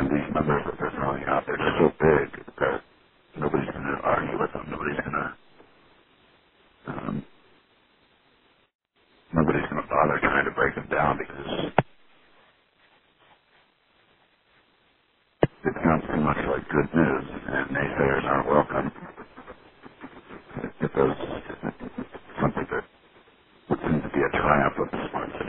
and these numbers that they're throwing out, they're so big that nobody's going to argue with them. Nobody's going to bother trying to break them down because it sounds too much like good news, and naysayers aren't welcome. If those